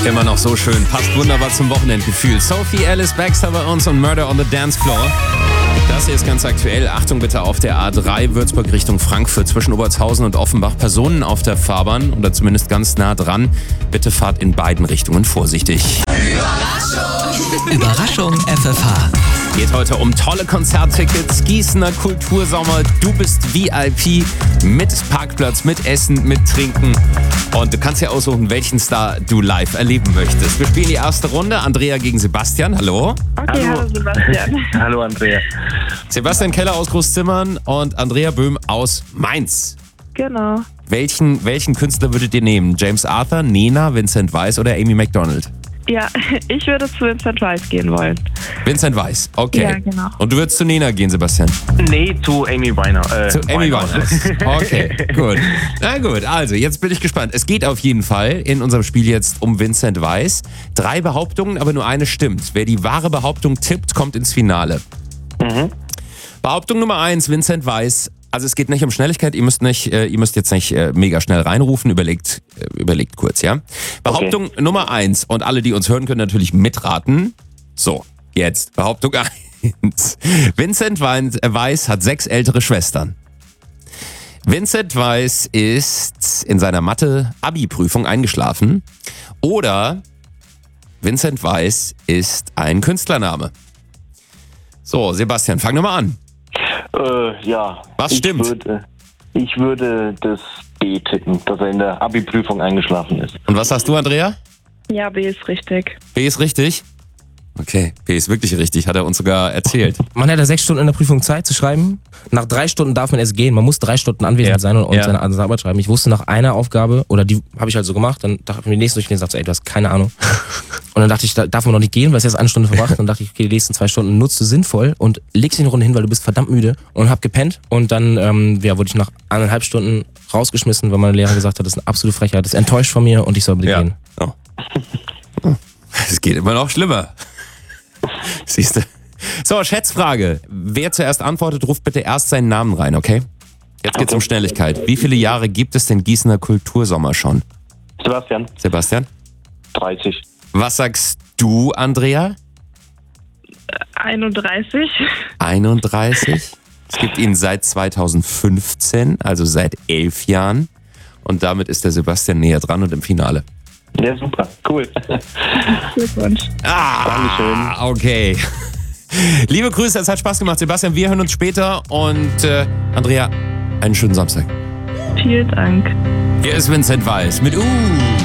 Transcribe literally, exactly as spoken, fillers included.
Immer noch so schön. Passt wunderbar zum Wochenendgefühl. Sophie Ellis Baxter bei uns und Murder on the Dance Floor. Das hier ist ganz aktuell. Achtung bitte auf der A drei Würzburg Richtung Frankfurt zwischen Obertshausen und Offenbach. Personen auf der Fahrbahn oder zumindest ganz nah dran. Bitte fahrt in beiden Richtungen vorsichtig. Überraschung! Überraschung F F H. Geht heute um tolle Konzerttickets, Gießener Kultursommer. Du bist V I P mit Parkplatz, mit Essen, mit Trinken. Und du kannst ja aussuchen, welchen Star du live erleben möchtest. Wir spielen die erste Runde. Andrea gegen Sebastian. Hallo. Okay, hallo, hallo Sebastian. Hallo Andrea. Sebastian Keller aus Großzimmern und Andrea Böhm aus Mainz. Genau. Welchen, welchen Künstler würdet ihr nehmen? James Arthur, Nena, Vincent Weiss oder Amy Macdonald? Ja, ich würde zu Vincent Weiss gehen wollen. Vincent Weiss, okay. Ja, genau. Und du würdest zu Nena gehen, Sebastian? Nee, zu Amy Winehouse. Äh, Zu Amy Winehouse. Okay, gut. Na gut, also jetzt bin ich gespannt. Es geht auf jeden Fall in unserem Spiel jetzt um Vincent Weiss. Drei Behauptungen, aber nur eine stimmt. Wer die wahre Behauptung tippt, kommt ins Finale. Mhm. Behauptung Nummer eins, Vincent Weiss. Also es geht nicht um Schnelligkeit, ihr müsst nicht, äh, ihr müsst jetzt nicht äh, mega schnell reinrufen, überlegt, äh, überlegt kurz, ja? Behauptung okay. Nummer eins und alle, die uns hören, können natürlich mitraten. So, jetzt Behauptung eins. Vincent Weiss hat sechs ältere Schwestern. Vincent Weiss ist in seiner Mathe-Abi-Prüfung eingeschlafen. Oder Vincent Weiss ist ein Künstlername. So, Sebastian, fang doch mal an. Äh, ja. Was ich stimmt? Würde, ich würde das B tippen, dass er in der Abi-Prüfung eingeschlafen ist. Und was hast du, Andrea? Ja, B ist richtig. B ist richtig? Okay, B ist wirklich richtig, hat er uns sogar erzählt. Man hat ja sechs Stunden in der Prüfung Zeit zu schreiben. Nach drei Stunden darf man erst gehen. Man muss drei Stunden anwesend Ja. sein und, und Ja. seine Arbeit schreiben. Ich wusste nach einer Aufgabe, oder die habe ich halt so gemacht, dann habe ich mir die nächste durchgelesen und dachte, ey, du hast keine Ahnung. Und dann dachte ich, da darf man noch nicht gehen, weil es jetzt eine Stunde verbracht. Dann dachte ich, okay, die nächsten zwei Stunden nutzt du sinnvoll und legst dich eine Runde hin, weil du bist verdammt müde, und hab gepennt. Und dann ähm, ja, wurde ich nach eineinhalb Stunden rausgeschmissen, weil meine Lehrerin gesagt hat, das ist eine absolute Frechheit, das ist enttäuscht von mir und ich soll bitte Ja. gehen. Oh. Es geht immer noch schlimmer. Siehst du? So, Schätzfrage. Wer zuerst antwortet, ruft bitte erst seinen Namen rein, okay? Jetzt geht's Okay. um Schnelligkeit. Wie viele Jahre gibt es den Gießener Kultursommer schon? Sebastian, Sebastian? dreißig. Was sagst du, Andrea? einunddreißig. einunddreißig. Es gibt ihn seit zweitausendfünfzehn, also seit elf Jahren. Und damit ist der Sebastian näher dran und im Finale. Ja, super. Cool. Glückwunsch. Ah, Dankeschön. okay. Liebe Grüße, es hat Spaß gemacht. Sebastian, wir hören uns später. Und äh, Andrea, einen schönen Samstag. Vielen Dank. Hier ist Vincent Weiss mit Uh.